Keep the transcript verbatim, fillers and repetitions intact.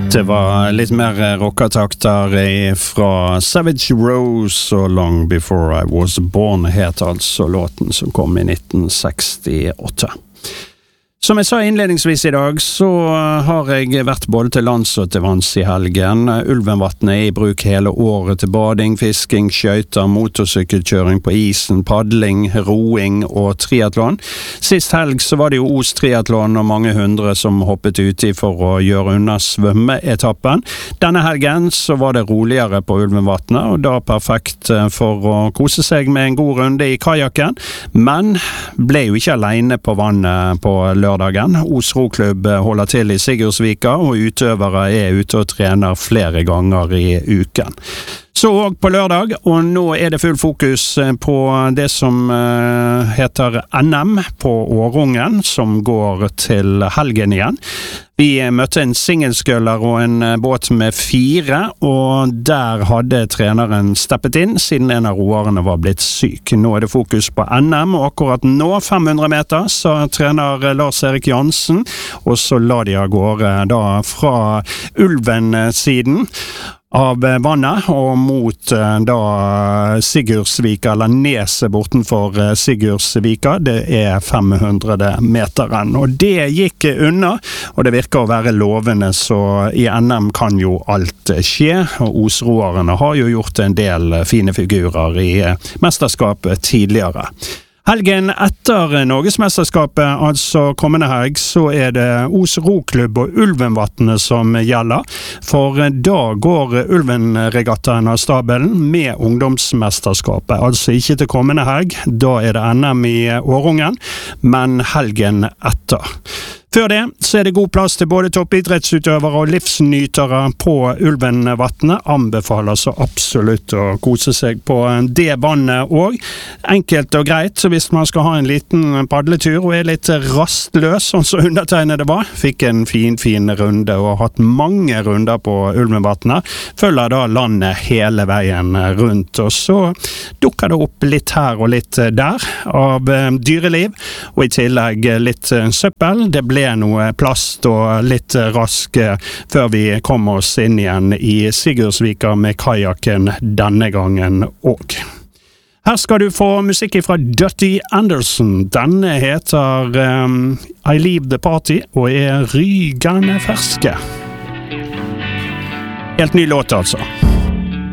Det var litt mer rockatakter fra Savage Rose og Long Before I Was Born het altså låten som kom i nitten sekstiåtte. Som jeg sa innledningsvis i dag, så har jeg vært både til lands og til vanns i helgen. Ulvenvatnet er i bruk hele året til bading, fisking, skøyter, motorsykkelkjøring på isen, paddling, roing og triathlon. Sist helg så var det jo Os triathlon og mange hundre som hoppet uti for å gjøre unna svømmeetappen. Denne helgen så var det roligere på Ulvenvatnet, og da perfekt for å kose seg med en god runde i kajakken, men ble jo ikke alene på vannet på lørdag. Os roklubb holder til i Sigurdsvika, og utøvere er ute og trener flere ganger i uken. Så også på lørdag, og nå er det full fokus på det som heter N M på Årungen, som går til helgen igjen. Vi møtte en singelskøller og en båt med fire, og der hadde treneren steppet inn, siden en av roerne var blitt syk. Nå er det fokus på N M, og akkurat nå, fem hundre meter, så trener Lars-Erik Jansen, og så la de av gårde da fra Ulven-siden av vannet og mot da Sigurdsvika, eller neset bortenfor Sigurdsvika. Det er fem hundre meteren, og det gikk unna, og det virker å være lovende, så i N M kan jo alt skje, og Osroerne har jo gjort en del fine figurer i mesterskapet tidligere. Helgen etter Norgesmesterskapet, altså kommende helg, så er det Os roklubb og Ulvenvatnet som gjelder, for da går Ulvenregattaen av stabelen med ungdomsmesterskapet, altså ikke til kommende helg, da er det N M i Årungen, men helgen etter. Før det så er det god plass til både toppidrettsutøvere og livsnytere på Ulvenvatnet. Anbefaler så absolutt å kose seg på det vannet også. Enkelt og greit, så hvis man skal ha en liten padletur og er litt rastløs, sånn som undertegnede var, fikk en fin, fin runde og har hatt mange runder på Ulvenvatnet. Følger da landet hele veien rundt, og så dukker det opp litt her og litt der av dyreliv, og i tillegg litt søppel. Det ble noe plast og litt rask før vi kommer oss inn igjen i Sigurdsvika med kajakken denne gangen også. Her skal du få musikk fra Dutty Anderson. Denne heter um, I Leave the Party og er rygende ferske. Helt ny låt altså.